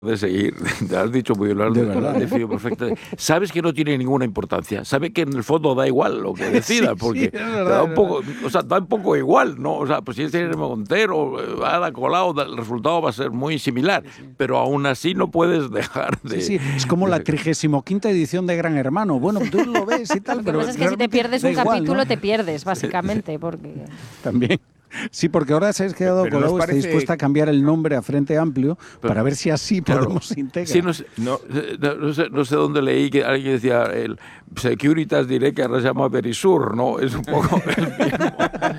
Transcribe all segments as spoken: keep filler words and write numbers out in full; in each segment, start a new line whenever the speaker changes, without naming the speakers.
de seguir, te has dicho muy bien, lo has
de verdad,
definido perfectamente. Sabes que no tiene ninguna importancia, sabes que en el fondo da igual lo que decidas,
sí,
porque
sí,
te
verdad,
da un poco, o sea, da un poco igual, ¿no? O sea, pues si es Irene Montero, Ada Colau, el resultado va a ser muy similar, sí, sí. Pero aún así no puedes dejar de...
Sí, sí, es como la trigésimo quinta edición de Gran Hermano, bueno, tú lo ves y tal,
lo que
pero
pasa es que si te pierdes un
igual,
capítulo,
¿no?
te pierdes, básicamente, porque...
También. Sí, porque ahora se ha quedado Colau, está dispuesta a cambiar el nombre a Frente Amplio pero, para ver si así claro, podemos integrar.
Sí, no, sé, no, no, sé, no sé dónde leí que alguien decía, el Securitas diré que ahora se llama Verisur, ¿no? Es un poco el mismo.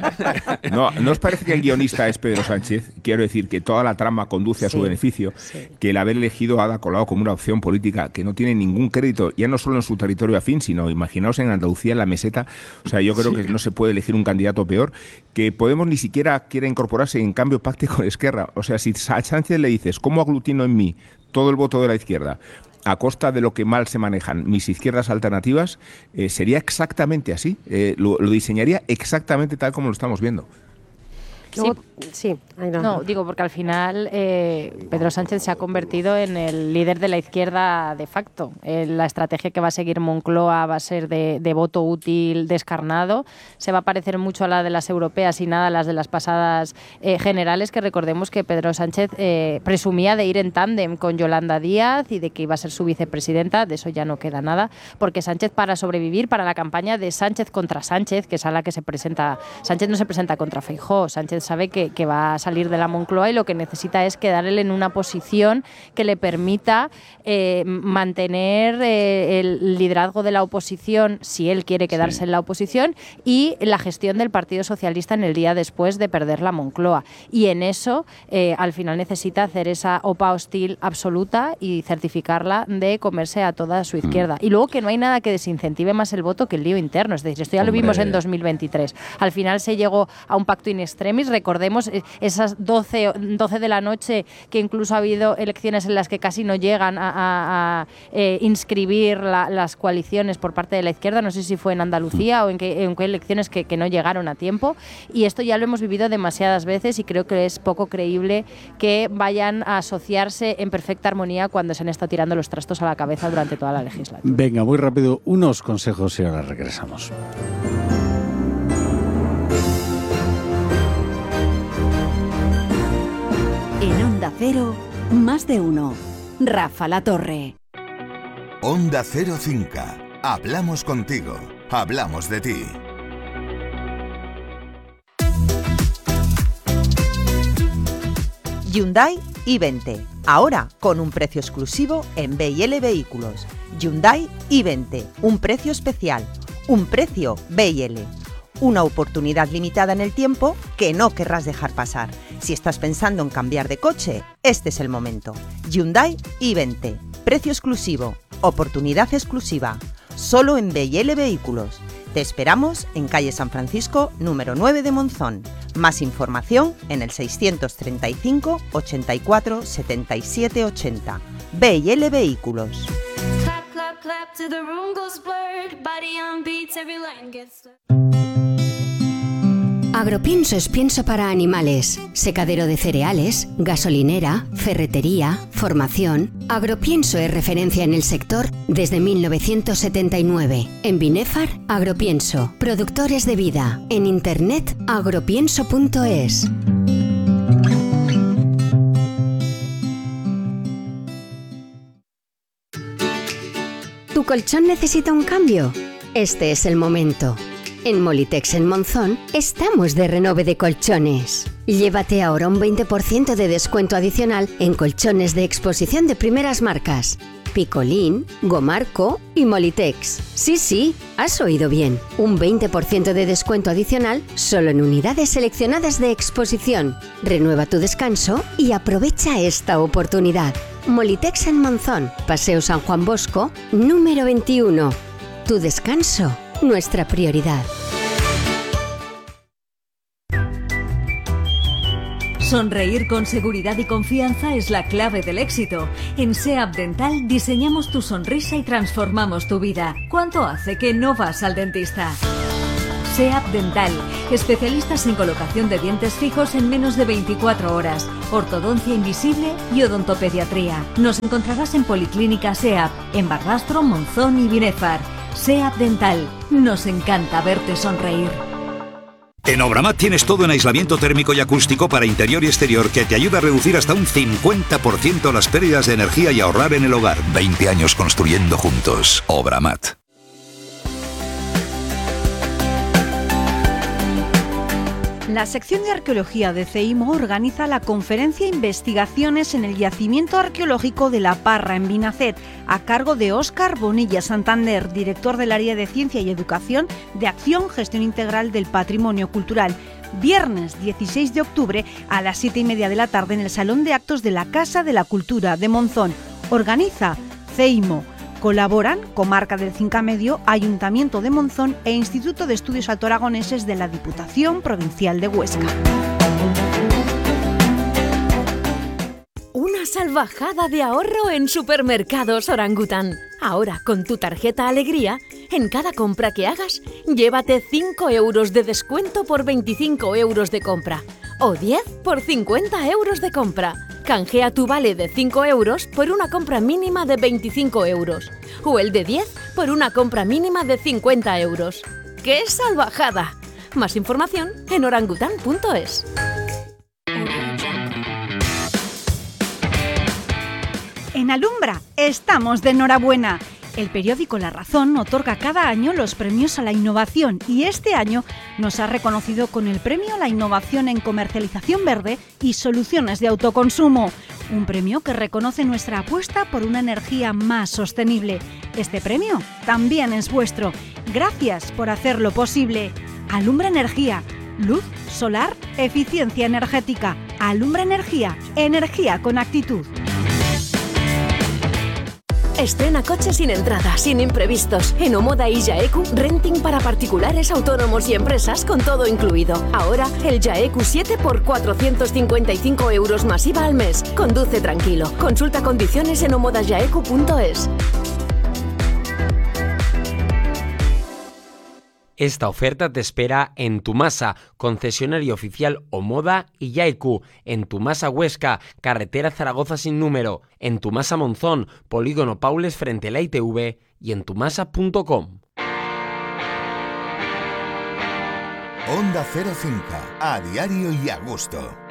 No, ¿no os parece que el guionista es Pedro Sánchez? Quiero decir que toda la trama conduce a sí, su beneficio, sí. Que el haber elegido a Ada Colau como una opción política que no tiene ningún crédito, ya no solo en su territorio afín, sino imaginaos en Andalucía, en la meseta, o sea, yo creo sí. que no se puede elegir un candidato peor, que Podemos ni siquiera quiere incorporarse y en cambio pacte con Esquerra. O sea, si a Sánchez le dices, ¿cómo aglutino en mí todo el voto de la izquierda a costa de lo que mal se manejan mis izquierdas alternativas? Eh, sería exactamente así. Eh, lo, lo diseñaría exactamente tal como lo estamos viendo.
Sí, sí. Ay, no. no, digo, porque al final eh, Pedro Sánchez se ha convertido en el líder de la izquierda de facto. Eh, la estrategia que va a seguir Moncloa va a ser de, de voto útil descarnado. Se va a parecer mucho a la de las europeas y nada a las de las pasadas eh, generales, que recordemos que Pedro Sánchez eh, presumía de ir en tándem con Yolanda Díaz y de que iba a ser su vicepresidenta. De eso ya no queda nada, porque Sánchez, para sobrevivir, para la campaña de Sánchez contra Sánchez, que es a la que se presenta, Sánchez no se presenta contra Feijóo, Sánchez sabe que, que va a salir de la Moncloa y lo que necesita es quedarle en una posición que le permita eh, mantener eh, el liderazgo de la oposición, si él quiere quedarse sí. en la oposición, y la gestión del Partido Socialista en el día después de perder la Moncloa. Y en eso, eh, al final necesita hacer esa OPA hostil absoluta y certificarla de comerse a toda su izquierda. Mm. Y luego que no hay nada que desincentive más el voto que el lío interno. Es decir, esto ya Hombre. lo vimos en dos mil veintitrés. Al final se llegó a un pacto in extremis. Recordemos esas doce, doce de la noche, que incluso ha habido elecciones en las que casi no llegan a, a, a eh, inscribir la, las coaliciones por parte de la izquierda. No sé si fue en Andalucía o en qué, en qué elecciones que, que no llegaron a tiempo. Y esto ya lo hemos vivido demasiadas veces y creo que es poco creíble que vayan a asociarse en perfecta armonía cuando se han estado tirando los trastos a la cabeza durante toda la legislatura.
Venga, muy rápido, unos consejos y ahora regresamos.
En Onda Cero, más de uno. Rafa La Torre.
Onda Cero Cinca. Hablamos contigo. Hablamos de ti.
Hyundai i veinte. Ahora con un precio exclusivo en B y L Vehículos. Hyundai i veinte. Un precio especial. Un precio B y L. Una oportunidad limitada en el tiempo que no querrás dejar pasar. Si estás pensando en cambiar de coche, este es el momento. Hyundai i veinte. Precio exclusivo. Oportunidad exclusiva. Solo en B y L Vehículos. Te esperamos en calle San Francisco, número nueve de Monzón. Más información en el seiscientos treinta y cinco, ochenta y cuatro, setenta y siete, ochenta. B y L Vehículos. Clap, clap, clap, to the room goes blurred, body on beats, every line gets...
Agropienso es pienso para animales, secadero de cereales, gasolinera, ferretería, formación. Agropienso es referencia en el sector desde mil novecientos setenta y nueve. En Binefar, Agropienso, productores de vida. En internet, agropienso punto es. ¿Tu colchón necesita un cambio? Este es el momento. En Molitex en Monzón estamos de renove de colchones. Llévate ahora un veinte por ciento de descuento adicional en colchones de exposición de primeras marcas. Picolín, Gomarco y Molitex. Sí, sí, has oído bien. Un veinte por ciento de descuento adicional solo en unidades seleccionadas de exposición. Renueva tu descanso y aprovecha esta oportunidad. Molitex en Monzón, Paseo San Juan Bosco, número veintiuno. Tu descanso, nuestra prioridad.
Sonreír con seguridad y confianza es la clave del éxito. En SEAP Dental diseñamos tu sonrisa y transformamos tu vida. ¿Cuánto hace que no vas al dentista? SEAP Dental, especialistas en colocación de dientes fijos en menos de veinticuatro horas, ortodoncia invisible y odontopediatría. Nos encontrarás en Policlínica SEAP, en Barbastro, Monzón y Binefar. SEAP Dental, nos encanta verte sonreír.
En Obramat tienes todo en aislamiento térmico y acústico para interior y exterior que te ayuda a reducir hasta un cincuenta por ciento las pérdidas de energía y ahorrar en el hogar.
veinte años construyendo juntos. Obramat.
La sección de arqueología de CEIMO organiza la conferencia Investigaciones en el Yacimiento Arqueológico de La Parra, en Binacet, a cargo de Óscar Bonilla Santander, director del área de Ciencia y Educación de Acción Gestión Integral del Patrimonio Cultural. Viernes dieciséis de octubre a las siete y media de la tarde en el Salón de Actos de la Casa de la Cultura de Monzón. Organiza CEIMO. Colaboran Comarca del Cinca Medio, Ayuntamiento de Monzón e Instituto de Estudios Altoaragoneses de la Diputación Provincial de Huesca.
Una salvajada de ahorro en Supermercados Orangután. Ahora, con tu tarjeta Alegría, en cada compra que hagas, llévate cinco euros de descuento por veinticinco euros de compra. O diez por cincuenta euros de compra. Canjea tu vale de cinco euros por una compra mínima de veinticinco euros. O el de diez por una compra mínima de cincuenta euros. ¡Qué salvajada! Más información en orangután punto es.
En Alumbra estamos de enhorabuena. El periódico La Razón otorga cada año los premios a la innovación y este año nos ha reconocido con el premio a la innovación en comercialización verde y soluciones de autoconsumo. Un premio que reconoce nuestra apuesta por una energía más sostenible. Este premio también es vuestro. Gracias por hacerlo posible. Alumbra Energía. Luz, solar, eficiencia energética. Alumbra Energía. Energía con actitud.
Estrena coche sin entrada, sin imprevistos. En Omoda y Jaeku, renting para particulares, autónomos y empresas con todo incluido. Ahora, el Jaeku siete por cuatrocientos cincuenta y cinco euros más I V A al mes. Conduce tranquilo. Consulta condiciones en omoda jaeku punto es.
Esta oferta te espera en Tumasa, concesionario oficial Omoda y Jaeku, en Tumasa Huesca, carretera Zaragoza sin número, en Tumasa Monzón, polígono Paules frente a la I T V y en tumasa punto com.
Onda cero cinco, a diario y a gusto.